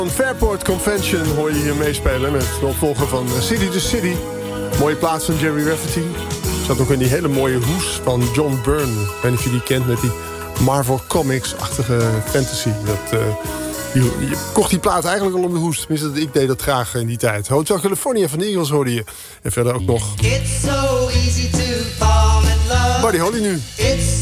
Fairport Convention hoor je hier meespelen met de opvolger van City to City. Mooie plaats van Jerry Rafferty. Zat ook in die hele mooie hoes van John Byrne. Ik weet niet of je die kent met die Marvel Comics-achtige fantasy. Je kocht die plaat eigenlijk al om de hoes. Tenminste, ik deed dat graag in die tijd. Hotel California van de Eagles hoorde je. En verder ook nog Buddy Holly nu.